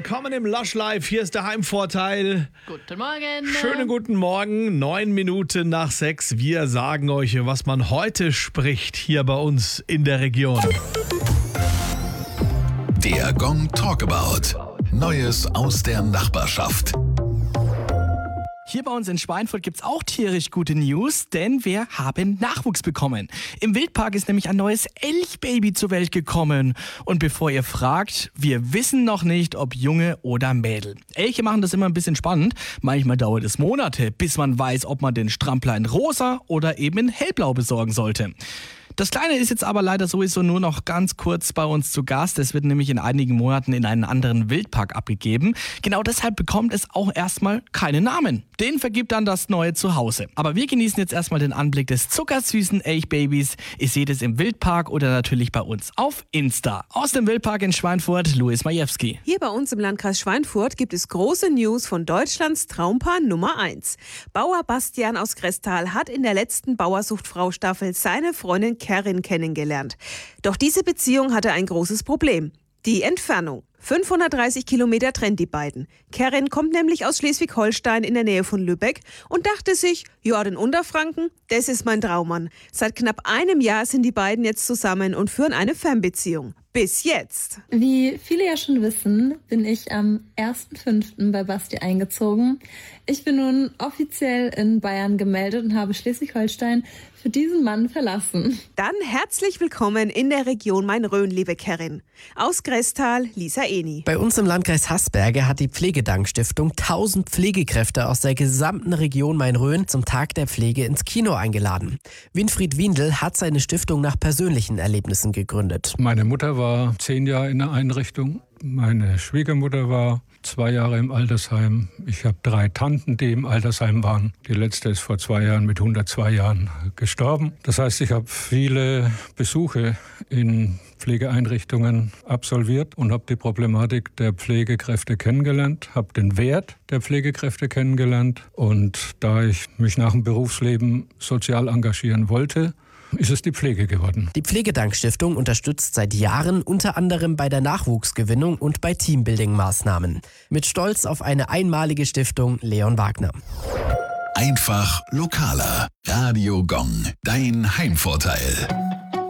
willkommen im Lush Live. Hier ist der Heimvorteil. Guten Morgen. Schönen guten Morgen, 9 Minuten nach 6. Wir sagen euch, was man heute spricht hier bei uns in der Region. Der Gong Talkabout. Neues aus der Nachbarschaft. Hier bei uns in Schweinfurt gibt's auch tierisch gute News, denn wir haben Nachwuchs bekommen. Im Wildpark ist nämlich ein neues Elchbaby zur Welt gekommen. Und bevor ihr fragt, wir wissen noch nicht, ob Junge oder Mädel. Elche machen das immer ein bisschen spannend. Manchmal dauert es Monate, bis man weiß, ob man den Strampler in rosa oder eben in hellblau besorgen sollte. Das Kleine ist jetzt aber leider sowieso nur noch ganz kurz bei uns zu Gast. Es wird nämlich in einigen Monaten in einen anderen Wildpark abgegeben. Genau deshalb bekommt es auch erstmal keinen Namen. Den vergibt dann das neue Zuhause. Aber wir genießen jetzt erstmal den Anblick des zuckersüßen Elchbabys. Ihr seht es im Wildpark oder natürlich bei uns auf Insta. Aus dem Wildpark in Schweinfurt, Louis Majewski. Hier bei uns im Landkreis Schweinfurt gibt es große News von Deutschlands Traumpaar Nummer 1. Bauer Bastian aus Grestal hat in der letzten Bauersuchtfrau-Staffel seine Freundin Karin kennengelernt. Doch diese Beziehung hatte ein großes Problem. Die Entfernung. 530 Kilometer trennt die beiden. Karin kommt nämlich aus Schleswig-Holstein in der Nähe von Lübeck und dachte sich, ja, den Unterfranken, das ist mein Traummann. Seit knapp einem Jahr sind die beiden jetzt zusammen und führen eine Fernbeziehung. Bis jetzt. Wie viele ja schon wissen, bin ich am 1.5. bei Basti eingezogen. Ich bin nun offiziell in Bayern gemeldet und habe Schleswig-Holstein für diesen Mann verlassen. Dann herzlich willkommen in der Region Main-Rhön, liebe Karin. Aus Grestal, Lisa Eni. Bei uns im Landkreis Hasberge hat die Pflegedank-Stiftung 1000 Pflegekräfte aus der gesamten Region Main-Rhön zum Tag der Pflege ins Kino eingeladen. Winfried Windel hat seine Stiftung nach persönlichen Erlebnissen gegründet. Meine Mutter war 10 Jahre in der Einrichtung. Meine Schwiegermutter war 2 Jahre im Altersheim. Ich habe 3 Tanten, die im Altersheim waren. Die letzte ist vor 2 Jahren mit 102 Jahren gestorben. Das heißt, ich habe viele Besuche in Pflegeeinrichtungen absolviert und habe die Problematik der Pflegekräfte kennengelernt, habe den Wert der Pflegekräfte kennengelernt. Und da ich mich nach dem Berufsleben sozial engagieren wollte, ist es die Pflege geworden. Die Pflegedank-Stiftung unterstützt seit Jahren unter anderem bei der Nachwuchsgewinnung und bei Teambuilding-Maßnahmen. Mit Stolz auf eine einmalige Stiftung Leon Wagner. Einfach lokaler. Radio Gong. Dein Heimvorteil.